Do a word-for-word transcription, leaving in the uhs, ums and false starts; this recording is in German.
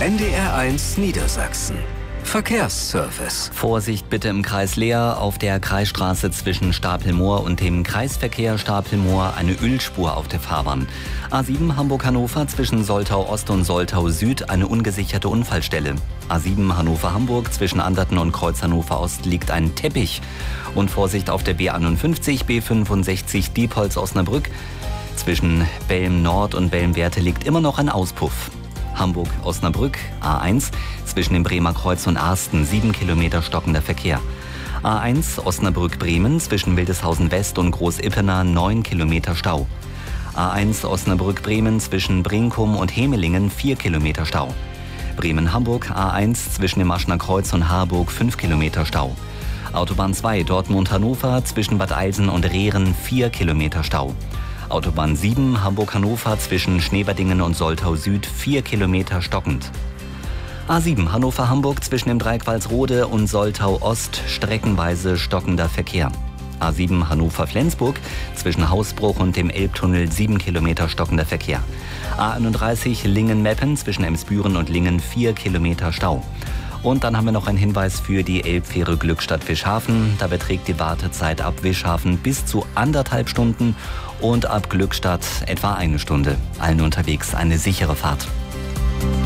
N D R eins Niedersachsen. Verkehrsservice. Vorsicht bitte im Kreis Leer auf der Kreisstraße zwischen Stapelmoor und dem Kreisverkehr Stapelmoor eine Ölspur auf der Fahrbahn. A sieben Hamburg-Hannover zwischen Soltau Ost und Soltau Süd eine ungesicherte Unfallstelle. A sieben Hannover-Hamburg zwischen Anderten und Kreuz Hannover Ost liegt ein Teppich. Und Vorsicht auf der B einundfünfzig, B fünfundsechzig Diepholz-Osnabrück. Zwischen Belm Nord und Belm Werte liegt immer noch ein Auspuff. Hamburg-Osnabrück, A eins, zwischen dem Bremer Kreuz und Arsten, sieben Kilometer stockender Verkehr. A eins Osnabrück-Bremen, zwischen Wildeshausen West und Groß-Ippener, neun Kilometer Stau. A eins Osnabrück-Bremen, zwischen Brinkum und Hemelingen, vier Kilometer Stau. Bremen-Hamburg, A eins, zwischen dem Aschner Kreuz und Harburg, fünf Kilometer Stau. Autobahn zwei Dortmund-Hannover, zwischen Bad Eilsen und Rehren, vier Kilometer Stau. Autobahn sieben Hamburg-Hannover zwischen Schneeberdingen und Soltau Süd, vier Kilometer stockend. A sieben Hannover-Hamburg zwischen dem Dreieck Walsrode und Soltau Ost streckenweise stockender Verkehr. A sieben Hannover-Flensburg zwischen Hausbruch und dem Elbtunnel, sieben Kilometer stockender Verkehr. A einunddreißig Lingen-Meppen zwischen Emsbüren und Lingen, vier Kilometer Stau. Und dann haben wir noch einen Hinweis für die Elbfähre Glückstadt-Wischhafen. Da beträgt die Wartezeit ab Wischhafen bis zu anderthalb Stunden und ab Glückstadt etwa eine Stunde. Allen unterwegs eine sichere Fahrt.